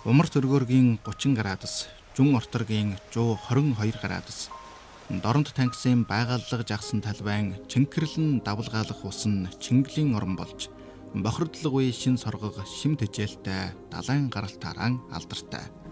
Умар төргөөргийн 30 градус, Жүн орторгийн 122 градус. Доронд тангисын байгаллага жагсан талбайн чингэрлэн давлгаалах усан Чингэлийн орон болж бохирдлого үе шин соргог шим тэжээлтэй далайн гаралтаараа алдартай.